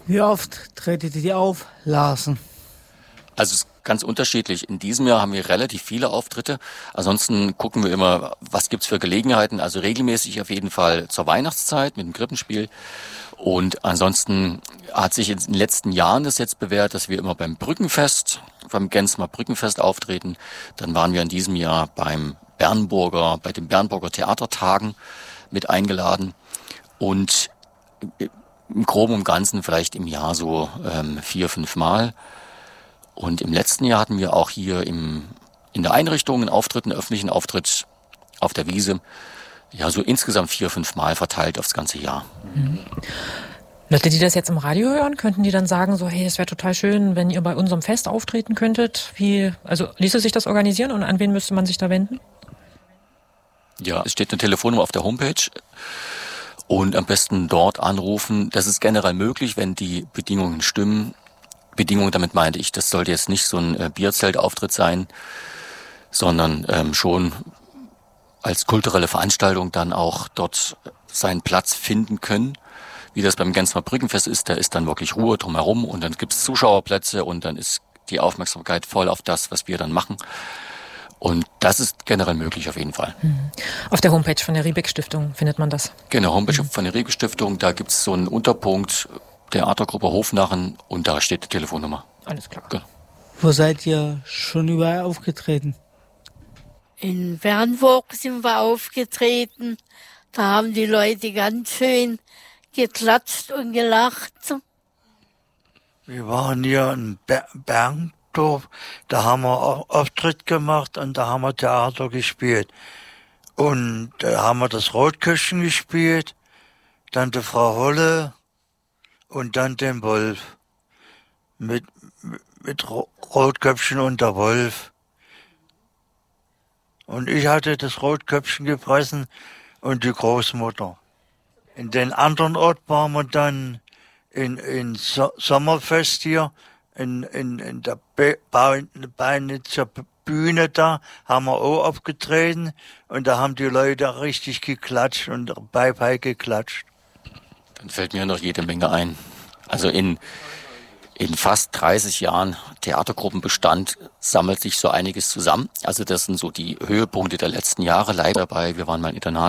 Wie oft tretet ihr auf, Larsen? Also es ist ganz unterschiedlich. In diesem Jahr haben wir relativ viele Auftritte. Ansonsten gucken wir immer, was gibt's für Gelegenheiten. Also regelmäßig auf jeden Fall zur Weihnachtszeit mit dem Krippenspiel. Und ansonsten hat sich in den letzten Jahren das jetzt bewährt, dass wir immer beim Brückenfest, beim Gensmer Brückenfest auftreten. Dann waren wir in diesem Jahr bei den Bernburger Theatertagen mit eingeladen. Und im Groben und Ganzen vielleicht im Jahr so 4-5 Mal. Und im letzten Jahr hatten wir auch hier in der Einrichtung einen öffentlichen Auftritt auf der Wiese. Ja, so insgesamt 4-5 Mal verteilt aufs ganze Jahr. Mhm. Leute, die das jetzt im Radio hören, könnten die dann sagen, so, hey, es wäre total schön, wenn ihr bei unserem Fest auftreten könntet. Also ließe sich das organisieren und an wen müsste man sich da wenden? Ja, es steht eine Telefonnummer auf der Homepage und am besten dort anrufen. Das ist generell möglich, wenn die Bedingungen stimmen. Bedingungen, damit meinte ich, das sollte jetzt nicht so ein Bierzeltauftritt sein, sondern schon als kulturelle Veranstaltung dann auch dort seinen Platz finden können. Wie das beim Gensmer Brückenfest ist, da ist dann wirklich Ruhe drumherum und dann gibt's Zuschauerplätze und dann ist die Aufmerksamkeit voll auf das, was wir dann machen. Und das ist generell möglich auf jeden Fall. Auf der Homepage von der Riebeck-Stiftung findet man das? Genau, Homepage von der Riebeck-Stiftung, da gibt's so einen Unterpunkt Theatergruppe Hofnarren und da steht die Telefonnummer. Alles klar. Genau. Wo seid ihr schon überall aufgetreten? In Bernburg sind wir aufgetreten. Da haben die Leute ganz schön geklatscht und gelacht. Wir waren hier in Berndorf, da haben wir auch Auftritt gemacht und da haben wir Theater gespielt. Und da haben wir das Rotköpfchen gespielt, dann die Frau Holle und dann den Wolf. Mit Rotköpfchen und der Wolf. Und ich hatte das Rotköpfchen gefressen und die Großmutter. In den anderen Ort waren wir dann in Sommerfest hier, in der Beinitzer Bühne da, haben wir auch aufgetreten und da haben die Leute richtig geklatscht und Beifall geklatscht. Dann fällt mir noch jede Menge ein. Also in fast 30 Jahren Theatergruppenbestand sammelt sich so einiges zusammen. Also das sind so die Höhepunkte der letzten Jahre leider wir waren mal in Internat.